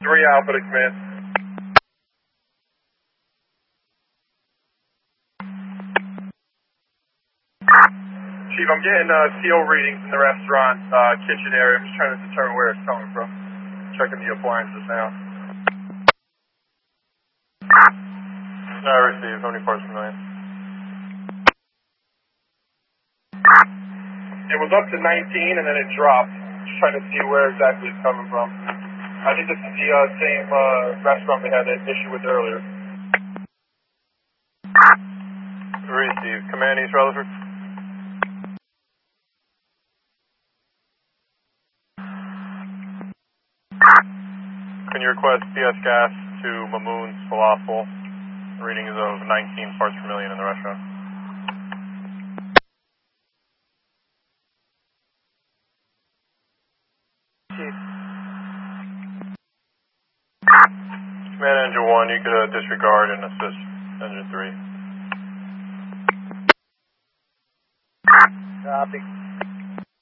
3 Alpha to command. Chief, I'm getting CO readings in the restaurant kitchen area. I'm just trying to determine where it's coming from. Checking the appliances now. No, received. How many parts per million? It was up to 19 and then it dropped. Just trying to see where exactly it's coming from. I think this is the same restaurant we had an issue with earlier. Received. Command East Rutherford. Can you request PS gas to Mamoon's Falafel? The reading is of 19 parts per million in the restaurant. Chief. Command Engine 1, you could disregard and assist Engine 3. Copy.